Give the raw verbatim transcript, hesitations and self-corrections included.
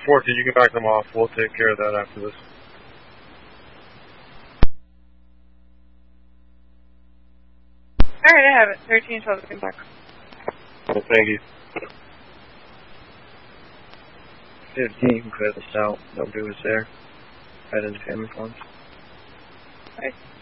fourteen, you can back them off. We'll take care of that after this. Alright, I have it. thirteen, twelve, we can back. Well, thank you. fifteen, you can clear this out. Nobody was there. Head into family farms. Alright.